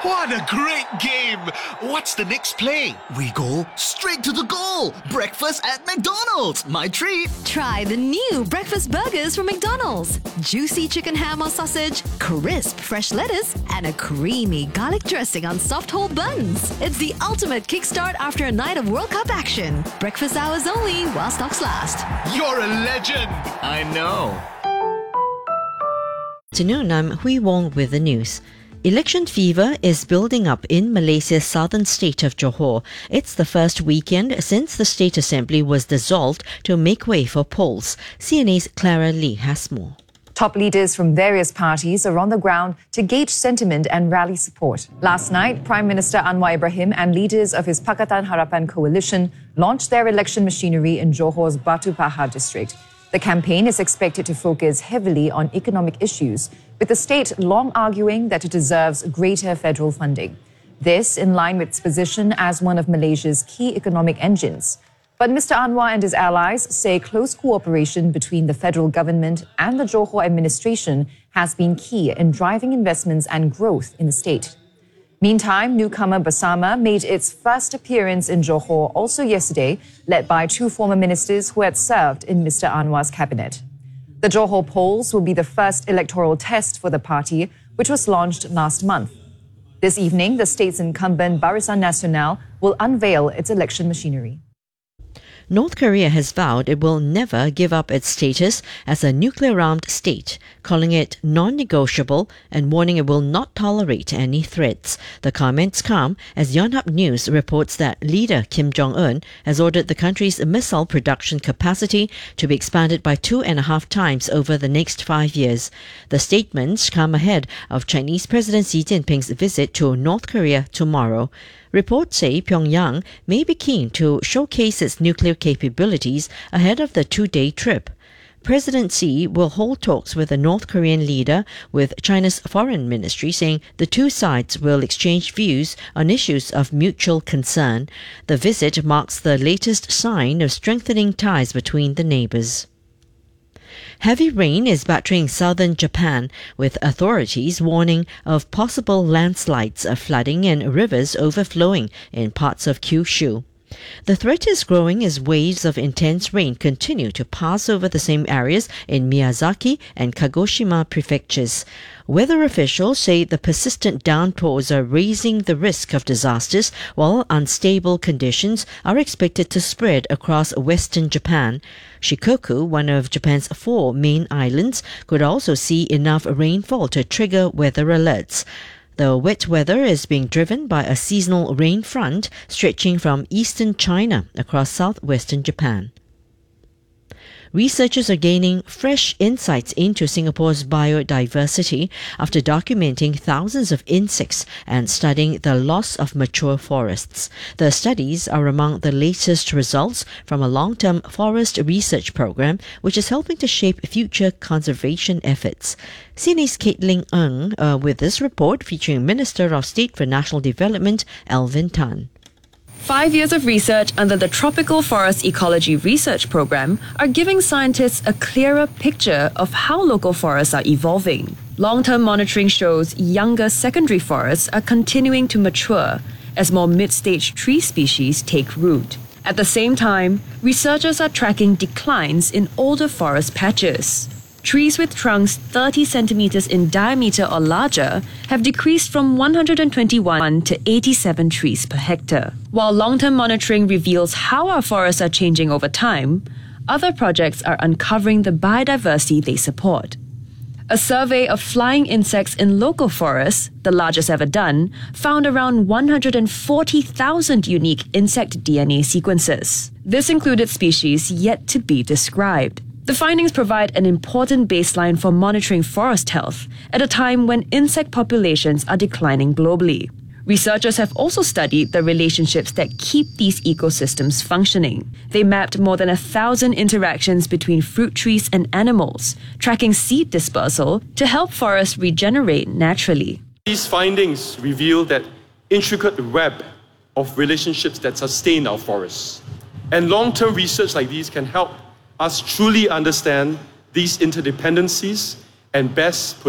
What a great game! What's the next play? We go straight to the goal. Breakfast at McDonald's. My treat. Try the new breakfast burgers from McDonald's. Juicy chicken ham or sausage, crisp fresh lettuce, and a creamy garlic dressing on soft whole buns. It's the ultimate kickstart after a night of World Cup action. Breakfast hours only while stocks last. You're a legend! I know. Afternoon, I'm Hui Wong with the news. Election fever is building up in Malaysia's southern state of Johor. It's the first weekend since the State Assembly was dissolved to make way for polls. CNA's Clara Lee has more. Top leaders from various parties are on the ground to gauge sentiment and rally support. Last night, Prime Minister Anwar Ibrahim and leaders of his Pakatan Harapan coalition launched their election machinery in Johor's Batu Pahat district. The campaign is expected to focus heavily on economic issues, with the state long arguing that it deserves greater federal funding. This in line with its position as one of Malaysia's key economic engines. But Mr. Anwar and his allies say close cooperation between the federal government and the Johor administration has been key in driving investments and growth in the state. Meantime, newcomer Bersama made its first appearance in Johor also yesterday, led by two former ministers who had served in Mr. Anwar's cabinet. The Johor polls will be the first electoral test for the party, which was launched last month. This evening, the state's incumbent Barisan Nasional will unveil its election machinery. North Korea has vowed it will never give up its status as a nuclear-armed state, calling it non-negotiable and warning it will not tolerate any threats. The comments come as Yonhap News reports that leader Kim Jong-un has ordered the country's missile production capacity to be expanded by 2.5 times over the next 5 years. The statements come ahead of Chinese President Xi Jinping's visit to North Korea tomorrow. Reports say Pyongyang may be keen to showcase its nuclear capabilities ahead of the 2-day trip. President Xi will hold talks with the North Korean leader, with China's foreign ministry saying the two sides will exchange views on issues of mutual concern. The visit marks the latest sign of strengthening ties between the neighbours. Heavy rain is battering southern Japan, with authorities warning of possible landslides, flooding and rivers overflowing in parts of Kyushu. The threat is growing as waves of intense rain continue to pass over the same areas in Miyazaki and Kagoshima prefectures. Weather officials say the persistent downpours are raising the risk of disasters, while unstable conditions are expected to spread across western Japan. Shikoku, one of Japan's 4 main islands, could also see enough rainfall to trigger weather alerts. The wet weather is being driven by a seasonal rain front stretching from eastern China across southwestern Japan. Researchers are gaining fresh insights into Singapore's biodiversity after documenting thousands of insects and studying the loss of mature forests. The studies are among the latest results from a long-term forest research program which is helping to shape future conservation efforts. CNA's Caitlin Ng with this report featuring Minister of State for National Development, Alvin Tan. 5 years of research under the Tropical Forest Ecology Research Program are giving scientists a clearer picture of how local forests are evolving. Long-term monitoring shows younger secondary forests are continuing to mature as more mid-stage tree species take root. At the same time, researchers are tracking declines in older forest patches. Trees with trunks 30 centimeters in diameter or larger have decreased from 121 to 87 trees per hectare. While long-term monitoring reveals how our forests are changing over time, other projects are uncovering the biodiversity they support. A survey of flying insects in local forests, the largest ever done, found around 140,000 unique insect DNA sequences. This included species yet to be described. The findings provide an important baseline for monitoring forest health at a time when insect populations are declining globally. Researchers have also studied the relationships that keep these ecosystems functioning. They mapped more than 1,000 interactions between fruit trees and animals, tracking seed dispersal to help forests regenerate naturally. These findings reveal that intricate web of relationships that sustain our forests. And long-term research like these can help us truly understand these interdependencies and best